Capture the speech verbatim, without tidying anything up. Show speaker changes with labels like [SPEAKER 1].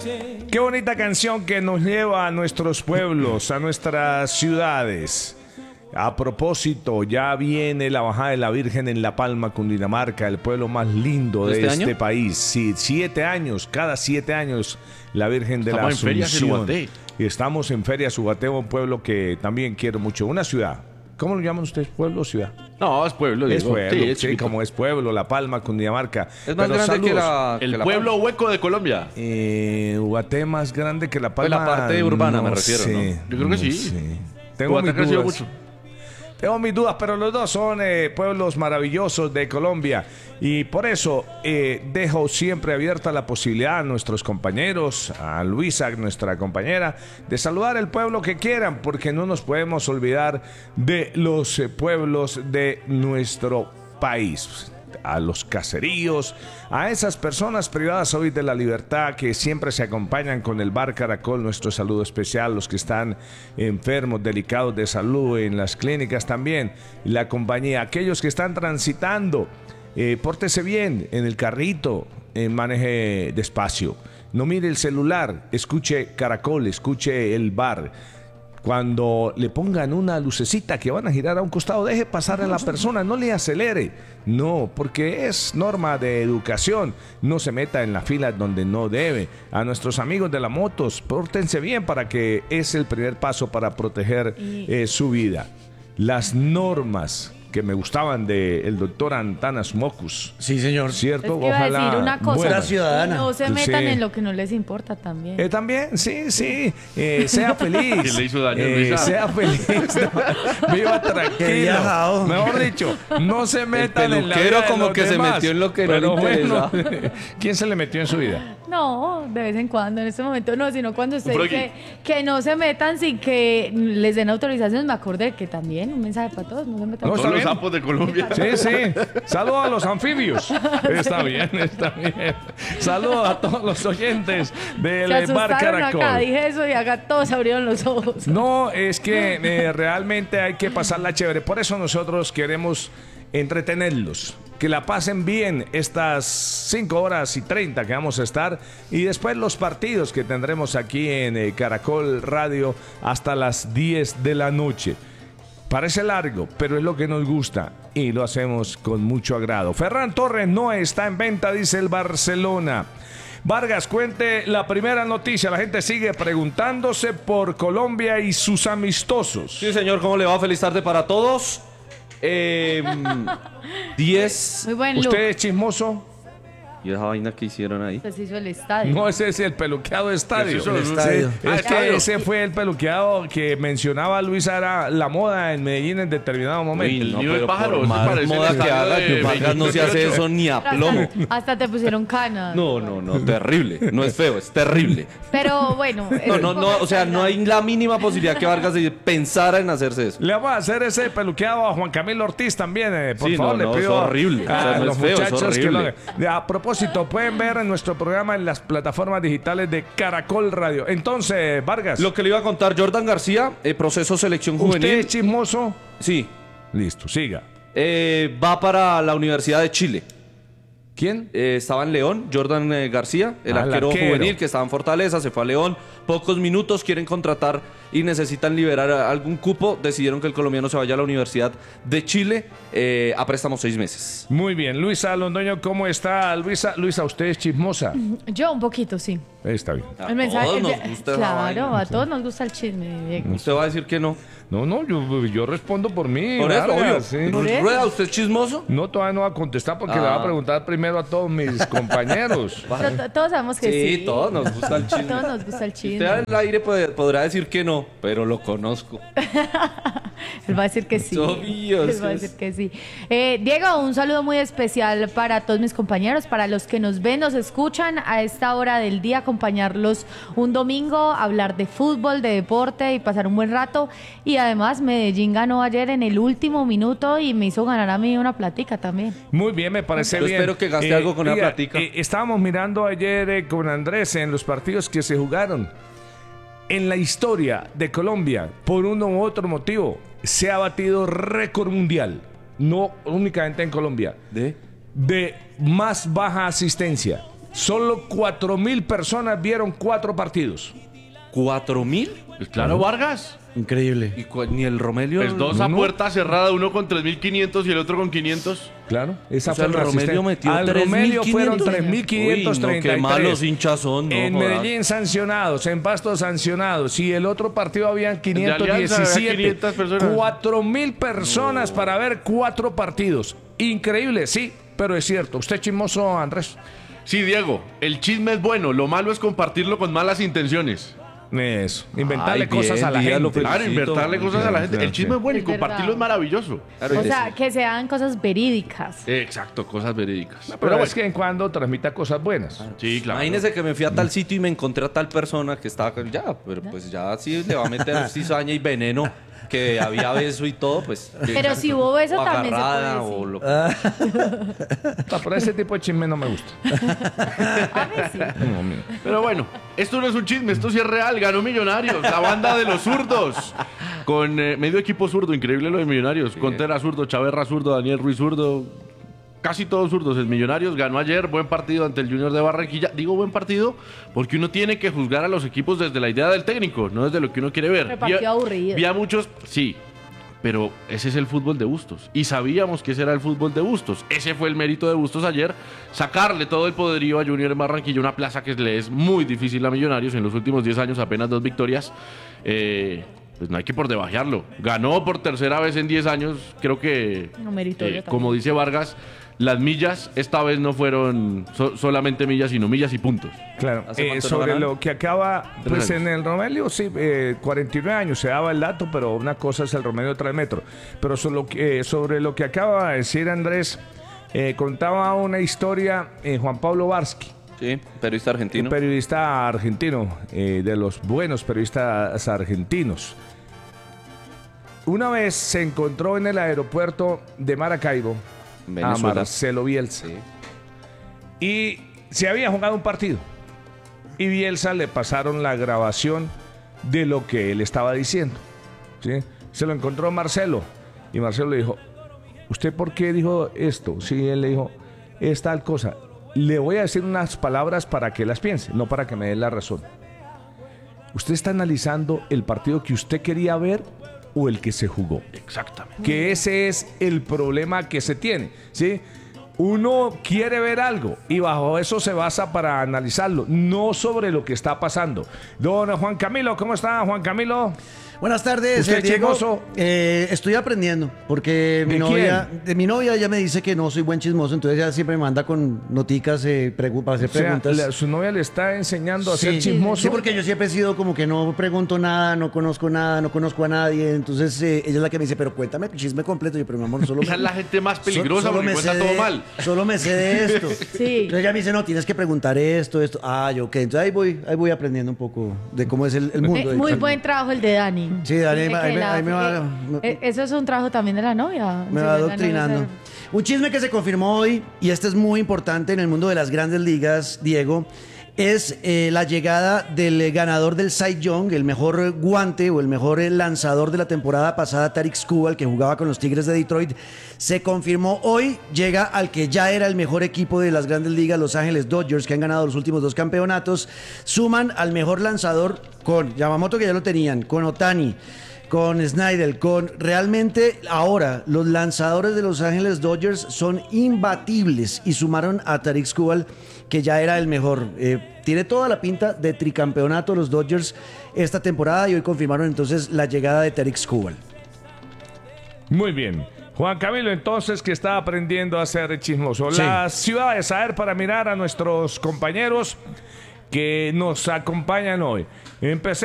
[SPEAKER 1] Qué bonita canción que nos lleva a nuestros pueblos, a nuestras ciudades. A propósito, ya viene la bajada de la Virgen en La Palma, Cundinamarca, el pueblo más lindo de este, este país. Sí, siete años, cada siete años, la Virgen de la Asunción. Y estamos en Feria Subateo, un pueblo que también quiero mucho. Una ciudad. ¿Cómo lo llaman ustedes? ¿Pueblo o ciudad?
[SPEAKER 2] No, es pueblo.
[SPEAKER 1] Es
[SPEAKER 2] digo.
[SPEAKER 1] pueblo,
[SPEAKER 2] sí, es
[SPEAKER 1] sí, como es pueblo, La Palma, Cundinamarca.
[SPEAKER 2] Es más
[SPEAKER 1] Pero
[SPEAKER 2] grande
[SPEAKER 1] saludos.
[SPEAKER 2] que la...
[SPEAKER 3] El
[SPEAKER 2] que la
[SPEAKER 3] pueblo
[SPEAKER 2] Palma.
[SPEAKER 3] hueco de Colombia.
[SPEAKER 1] Eh, Ubaté más grande que La Palma.
[SPEAKER 2] Pues la parte urbana
[SPEAKER 1] no
[SPEAKER 2] me refiero,
[SPEAKER 1] sé,
[SPEAKER 2] ¿no?
[SPEAKER 3] Yo creo que
[SPEAKER 1] no
[SPEAKER 3] sí.
[SPEAKER 1] sé. Tengo
[SPEAKER 3] Bogotá
[SPEAKER 1] mis
[SPEAKER 3] ha crecido
[SPEAKER 1] dudas.
[SPEAKER 3] mucho.
[SPEAKER 1] Tengo mis dudas, pero los dos son eh, pueblos maravillosos de Colombia y por eso eh, dejo siempre abierta la posibilidad a nuestros compañeros, a Luisa, nuestra compañera, de saludar el pueblo que quieran, porque no nos podemos olvidar de los eh, pueblos de nuestro país. A los caseríos, a esas personas privadas hoy de la libertad que siempre se acompañan con el Bar Caracol, nuestro saludo especial, los que están enfermos, delicados de salud, en las clínicas también, la compañía, aquellos que están transitando, eh, pórtese bien en el carrito, eh, maneje despacio, no mire el celular, escuche Caracol, escuche el bar. Cuando le pongan una lucecita que van a girar a un costado, deje pasar a la persona, no le acelere. No, porque es norma de educación. No se meta en la fila donde no debe. A nuestros amigos de las motos, pórtense bien para que es el primer paso para proteger eh, su vida. Las normas que me gustaban del doctor Antanas Mocus.
[SPEAKER 4] Sí, señor.
[SPEAKER 1] ¿Cierto?
[SPEAKER 5] Es que iba a decir una cosa.
[SPEAKER 4] buena ciudadana.
[SPEAKER 5] No se metan
[SPEAKER 1] Sí.
[SPEAKER 5] en lo que no les importa también.
[SPEAKER 1] Eh, también, sí, sí. Eh, sea feliz.
[SPEAKER 3] ¿Quién le hizo daño,
[SPEAKER 1] Eh,
[SPEAKER 3] Luisa?
[SPEAKER 1] sea feliz. Viva
[SPEAKER 4] Qué
[SPEAKER 1] tranquilo.
[SPEAKER 4] viajado.
[SPEAKER 1] Mejor dicho, no se metan en la
[SPEAKER 2] peluquero
[SPEAKER 1] vida de
[SPEAKER 2] como
[SPEAKER 1] los
[SPEAKER 2] que se
[SPEAKER 1] demás.
[SPEAKER 2] metió en lo que no
[SPEAKER 1] Pero
[SPEAKER 2] le
[SPEAKER 1] bueno, ¿quién se le metió en su vida?
[SPEAKER 5] No, de vez en cuando, en este momento no, sino cuando usted
[SPEAKER 3] Un
[SPEAKER 5] dice que no se metan sin que les den autorización. Me acordé que también, un mensaje para todos, no se metan.
[SPEAKER 1] No,
[SPEAKER 3] Todos
[SPEAKER 1] está
[SPEAKER 3] los
[SPEAKER 1] bien.
[SPEAKER 3] sapos de Colombia.
[SPEAKER 1] Sí, sí. Saludos a los anfibios. Está bien, está bien. Saludos a todos los oyentes del
[SPEAKER 5] Se
[SPEAKER 1] Bar
[SPEAKER 5] asustaron acá,
[SPEAKER 1] Caracol.
[SPEAKER 5] dije eso y acá todos abrieron los ojos.
[SPEAKER 1] No, es que eh, realmente hay que pasarla chévere. Por eso nosotros queremos entretenerlos. Que la pasen bien estas cinco horas y treinta que vamos a estar. Y después los partidos que tendremos aquí en eh, Caracol Radio hasta las diez de la noche. Parece largo, pero es lo que nos gusta y lo hacemos con mucho agrado. Ferran Torres no está en venta, dice el Barcelona. Vargas, cuente la primera noticia. La gente sigue preguntándose por Colombia y sus amistosos.
[SPEAKER 2] Sí, señor, ¿cómo le va? Feliz tarde para todos. Eh, diez.
[SPEAKER 5] Muy buen look.
[SPEAKER 1] ¿Usted es chismoso?
[SPEAKER 2] ¿Y esa vaina que hicieron ahí?
[SPEAKER 5] Pues hizo el estadio.
[SPEAKER 1] No, ese es el peluqueado de estadio.
[SPEAKER 3] Eso es
[SPEAKER 4] el estadio.
[SPEAKER 1] Sí,
[SPEAKER 3] Ah,
[SPEAKER 1] es
[SPEAKER 3] estadio.
[SPEAKER 1] que ese fue el peluqueado que mencionaba Luisa, era la moda en Medellín en determinado momento.
[SPEAKER 2] Uy, no,
[SPEAKER 3] nido de
[SPEAKER 2] pero
[SPEAKER 3] pájaro,
[SPEAKER 2] por
[SPEAKER 3] eso
[SPEAKER 2] más
[SPEAKER 3] parece
[SPEAKER 2] moda
[SPEAKER 3] el
[SPEAKER 2] que
[SPEAKER 3] estadio
[SPEAKER 2] haga,
[SPEAKER 3] de
[SPEAKER 2] que Vargas no se hace
[SPEAKER 3] veintiocho.
[SPEAKER 2] eso ni a plomo.
[SPEAKER 5] Hasta, hasta te pusieron canas.
[SPEAKER 2] No, no, no, terrible. No es feo, es terrible.
[SPEAKER 5] Pero bueno.
[SPEAKER 2] No,
[SPEAKER 5] es
[SPEAKER 2] no, no, o sea, no hay la mínima posibilidad que Vargas pensara en hacerse eso.
[SPEAKER 1] Le vamos a hacer ese peluqueado a Juan Camilo Ortiz también, eh, por
[SPEAKER 2] Sí,
[SPEAKER 1] favor,
[SPEAKER 2] no, no,
[SPEAKER 1] le
[SPEAKER 2] es
[SPEAKER 1] pido
[SPEAKER 2] horrible.
[SPEAKER 1] a
[SPEAKER 2] O sea, no
[SPEAKER 1] los
[SPEAKER 2] es feo, es
[SPEAKER 1] muchachos que lo
[SPEAKER 2] horrible.
[SPEAKER 1] hagan. A propósito, pueden ver en nuestro programa en las plataformas digitales de Caracol Radio. Entonces, Vargas,
[SPEAKER 2] Lo que le iba a contar, Jordan García, eh, proceso selección
[SPEAKER 1] ¿usted
[SPEAKER 2] juvenil.
[SPEAKER 1] es chismoso?
[SPEAKER 2] Sí,
[SPEAKER 1] Listo, siga.
[SPEAKER 2] eh, va para la Universidad de Chile.
[SPEAKER 1] ¿Quién?
[SPEAKER 2] Eh, estaba en León, Jordan eh, García, el
[SPEAKER 1] Ah, el
[SPEAKER 2] arquero,
[SPEAKER 1] arquero.
[SPEAKER 2] juvenil que estaba en Fortaleza, se fue a León. Pocos minutos, quieren contratar y necesitan liberar a- algún cupo. Decidieron que el colombiano se vaya a la Universidad de Chile eh, a préstamo seis meses.
[SPEAKER 1] Muy bien. Luisa Londoño, ¿cómo está? Luisa, Luisa, ¿usted es chismosa?
[SPEAKER 5] Yo un poquito, sí.
[SPEAKER 1] Está bien.
[SPEAKER 2] A
[SPEAKER 5] El mensaje,
[SPEAKER 2] todos nos
[SPEAKER 5] el-
[SPEAKER 2] gusta esa
[SPEAKER 5] claro,
[SPEAKER 2] vaina.
[SPEAKER 5] a todos nos gusta el chisme, Diego.
[SPEAKER 2] Usted va a decir que no.
[SPEAKER 1] No, no, yo, yo respondo por mí.
[SPEAKER 2] Por eso,
[SPEAKER 1] Vargas,
[SPEAKER 2] obvio.
[SPEAKER 1] sí.
[SPEAKER 5] Por eso.
[SPEAKER 2] Rueda, ¿usted es chismoso?
[SPEAKER 1] No, todavía no va a contestar porque
[SPEAKER 2] Ah.
[SPEAKER 1] le va a preguntar primero a todos mis compañeros.
[SPEAKER 5] To- to- Todos sabemos que sí.
[SPEAKER 2] Sí, todos nos gusta el
[SPEAKER 5] A
[SPEAKER 2] chisme.
[SPEAKER 5] todos nos gusta el chisme.
[SPEAKER 2] Usted al aire puede- podrá decir que no, pero lo conozco.
[SPEAKER 5] Él va a decir que sí.
[SPEAKER 2] Obvio,
[SPEAKER 5] Él va a
[SPEAKER 2] sí.
[SPEAKER 5] decir que sí. Eh, Diego, un saludo muy especial para todos mis compañeros, para los que nos ven, nos escuchan a esta hora del día, acompañarlos un domingo, hablar de fútbol, de deporte y pasar un buen rato. Y además, Medellín ganó ayer en el último minuto y me hizo ganar a mí una platica también.
[SPEAKER 1] Muy bien, me parece
[SPEAKER 2] Yo
[SPEAKER 1] bien.
[SPEAKER 2] espero que gaste algo con esa platica.
[SPEAKER 1] eh, estábamos mirando ayer eh, con Andrés en los partidos que se jugaron. En la historia de Colombia, por uno u otro motivo, se ha batido récord mundial. No únicamente en Colombia.
[SPEAKER 2] ¿De?
[SPEAKER 1] De más baja asistencia. Solo cuatro mil personas vieron cuatro partidos.
[SPEAKER 2] ¿Cuatro mil?
[SPEAKER 3] Pues claro, Vargas.
[SPEAKER 4] Increíble.
[SPEAKER 2] ¿Y cu- ni el Romelio?
[SPEAKER 3] Pues dos
[SPEAKER 1] no,
[SPEAKER 3] a
[SPEAKER 1] no.
[SPEAKER 3] puerta cerrada, uno con tres mil quinientos y el otro con quinientos.
[SPEAKER 1] Claro, esa
[SPEAKER 2] O sea,
[SPEAKER 1] fue
[SPEAKER 2] el
[SPEAKER 1] la
[SPEAKER 2] Romelio
[SPEAKER 1] asistencia.
[SPEAKER 2] metió
[SPEAKER 1] Al
[SPEAKER 2] tres mil
[SPEAKER 1] Romelio fueron
[SPEAKER 2] quinientos.
[SPEAKER 1] tres mil quinientos treinta y tres.
[SPEAKER 2] Uy, no, qué malos hinchas son, no
[SPEAKER 1] En
[SPEAKER 2] jodas.
[SPEAKER 1] Medellín sancionados, en Pasto sancionados. Y el otro partido habían quinientos
[SPEAKER 3] Alianza había
[SPEAKER 1] diecisiete.
[SPEAKER 3] quinientas personas.
[SPEAKER 1] cuatro mil personas para ver cuatro partidos. Increíble, sí, pero es cierto. ¿Usted chismoso, Andrés?
[SPEAKER 3] Sí, Diego, el chisme es bueno, lo malo es compartirlo con malas intenciones.
[SPEAKER 1] Eso, inventarle
[SPEAKER 2] Ay,
[SPEAKER 1] cosas
[SPEAKER 2] bien,
[SPEAKER 1] a la
[SPEAKER 2] dígalo,
[SPEAKER 1] gente.
[SPEAKER 3] Claro,
[SPEAKER 2] Felicito.
[SPEAKER 3] inventarle cosas a la gente. El chisme es bueno y
[SPEAKER 5] Es
[SPEAKER 3] compartirlo
[SPEAKER 5] verdad.
[SPEAKER 3] es maravilloso.
[SPEAKER 2] Claro,
[SPEAKER 5] O
[SPEAKER 2] y
[SPEAKER 5] sea,
[SPEAKER 2] sí.
[SPEAKER 5] que sean cosas verídicas.
[SPEAKER 3] Exacto, cosas verídicas.
[SPEAKER 1] Pero,
[SPEAKER 3] Pero
[SPEAKER 1] es
[SPEAKER 3] bueno,
[SPEAKER 1] que en cuando transmita cosas buenas.
[SPEAKER 3] sí, claro.
[SPEAKER 2] Imagínese que me fui a tal sitio y me encontré a tal persona que estaba con- ya, pero pues ya sí le va a meter cizaña y veneno, que había beso y todo, pues.
[SPEAKER 5] Pero si hubo beso
[SPEAKER 2] o
[SPEAKER 5] también se
[SPEAKER 2] agarrada,
[SPEAKER 5] puede
[SPEAKER 2] o
[SPEAKER 5] decir.
[SPEAKER 2] lo que-
[SPEAKER 1] No, pero ese tipo de chisme no me gusta.
[SPEAKER 5] A mí sí.
[SPEAKER 1] No, mira.
[SPEAKER 3] Pero bueno, esto no es un chisme, esto sí es real. Ganó Millonarios, la banda de los zurdos. Con eh, medio equipo zurdo, increíble lo de Millonarios. Contera zurdo, Chaverra zurdo, Daniel Ruiz zurdo. Casi todos zurdos. El Millonarios ganó ayer, buen partido ante el Junior de Barranquilla. Digo buen partido porque uno tiene que juzgar a los equipos desde la idea del técnico, no desde lo que uno quiere ver.
[SPEAKER 5] Me pareció
[SPEAKER 3] Vi a-
[SPEAKER 5] aburrido.
[SPEAKER 3] Vi a muchos, sí, pero ese es el fútbol de Bustos. Y sabíamos que ese era el fútbol de Bustos. Ese fue el mérito de Bustos ayer, sacarle todo el poderío a Junior en Barranquilla, una plaza que le es muy difícil a Millonarios. En los últimos diez años apenas dos victorias. Eh, pues no hay que por debajearlo. Ganó por tercera vez en diez años. Creo que,
[SPEAKER 5] No, meritorio
[SPEAKER 3] eh,
[SPEAKER 5] también.
[SPEAKER 3] como dice Vargas, las millas esta vez no fueron so- solamente millas, sino millas y puntos.
[SPEAKER 1] Claro,
[SPEAKER 2] ¿Hace
[SPEAKER 1] eh,
[SPEAKER 2] cuánto no
[SPEAKER 1] sobre
[SPEAKER 2] ganan?
[SPEAKER 1] lo que acaba,
[SPEAKER 3] Tres
[SPEAKER 1] pues
[SPEAKER 3] años.
[SPEAKER 1] en el Romelio, sí, eh, cuarenta y nueve años, se daba el dato, pero una cosa es el Romelio, otra el Metro. Pero sobre lo que, eh, sobre lo que acaba de decir Andrés, eh, contaba una historia eh, Juan Pablo Varsky,
[SPEAKER 2] Sí, periodista argentino.
[SPEAKER 1] un periodista argentino, eh, de los buenos periodistas argentinos. Una vez se encontró en el aeropuerto de Maracaibo a
[SPEAKER 2] Venezuela.
[SPEAKER 1] Marcelo Bielsa.
[SPEAKER 2] Sí.
[SPEAKER 1] Y se había jugado un partido. Y Bielsa le pasaron la grabación de lo que él estaba diciendo. ¿Sí? Se lo encontró Marcelo. Y Marcelo le dijo, ¿usted por qué dijo esto? Sí, él le dijo, es tal cosa. Le voy a decir unas palabras para que las piense, no para que me dé la razón. Usted está analizando el partido que usted quería ver o el que se jugó.
[SPEAKER 3] Exactamente.
[SPEAKER 1] Que ese es el problema que se tiene, ¿sí? Uno quiere ver algo y bajo eso se basa para analizarlo, no sobre lo que está pasando. Don Juan Camilo, ¿cómo está, Juan Camilo?
[SPEAKER 4] Buenas tardes,
[SPEAKER 1] ¿Usted
[SPEAKER 4] eh, Diego.
[SPEAKER 1] chismoso?
[SPEAKER 4] Eh, estoy aprendiendo porque mi
[SPEAKER 1] ¿De
[SPEAKER 4] novia,
[SPEAKER 1] quién?
[SPEAKER 4] de mi novia ya me dice que no soy buen chismoso, entonces ella siempre me manda con noticas eh, pregu- para hacer
[SPEAKER 1] O sea,
[SPEAKER 4] preguntas.
[SPEAKER 1] la- su novia le está enseñando a
[SPEAKER 4] Sí,
[SPEAKER 1] ser chismoso.
[SPEAKER 4] sí, porque yo siempre he sido como que no pregunto nada, no conozco nada, no conozco a nadie. Entonces eh, ella es la que me dice, pero cuéntame el chisme completo. Yo, pero mi amor, solo
[SPEAKER 3] Esa es la gente más peligrosa
[SPEAKER 4] solo
[SPEAKER 3] porque
[SPEAKER 4] me
[SPEAKER 3] cuenta
[SPEAKER 4] sé
[SPEAKER 3] todo
[SPEAKER 4] de-
[SPEAKER 3] mal.
[SPEAKER 4] Solo me sé de esto.
[SPEAKER 5] Sí.
[SPEAKER 4] Entonces ella me dice, no, tienes que preguntar esto, esto. Ah, yo qué. Entonces ahí voy, ahí voy aprendiendo un poco de cómo es el, el mundo.
[SPEAKER 5] Eh,
[SPEAKER 4] del
[SPEAKER 5] muy
[SPEAKER 4] chisme.
[SPEAKER 5] buen trabajo el de Dani.
[SPEAKER 4] Sí, Dani,
[SPEAKER 5] Eh,
[SPEAKER 4] ahí me-
[SPEAKER 5] que la-
[SPEAKER 4] ahí me va-
[SPEAKER 5] eh,
[SPEAKER 4] me-
[SPEAKER 5] eh, Eso es un trabajo también de la novia.
[SPEAKER 4] Me
[SPEAKER 5] Sí,
[SPEAKER 4] va
[SPEAKER 5] la novia
[SPEAKER 4] adoctrinando.
[SPEAKER 5] ser-
[SPEAKER 4] Un chisme que se confirmó hoy, y este es muy importante en el mundo de las grandes ligas, Diego, es eh, la llegada del eh, ganador del Cy Young, el mejor eh, guante o el mejor eh, lanzador de la temporada pasada, Tarik Skubal, que jugaba con los Tigres de Detroit. Se confirmó hoy, llega al que ya era el mejor equipo de las grandes ligas, Los Ángeles Dodgers, que han ganado los últimos dos campeonatos. Suman al mejor lanzador con Yamamoto, que ya lo tenían, con Otani, con Snyder, con realmente ahora los lanzadores de Los Ángeles Dodgers son imbatibles y sumaron a Tarik Skubal, que ya era el mejor. Eh, tiene toda la pinta de tricampeonato los Dodgers esta temporada y hoy confirmaron entonces la llegada de Tarik Skubal.
[SPEAKER 1] Muy bien. Juan Camilo, entonces, que está aprendiendo a ser chismoso.
[SPEAKER 4] Sí.
[SPEAKER 1] La ciudad de saber para mirar a nuestros compañeros que nos acompañan hoy. Empecé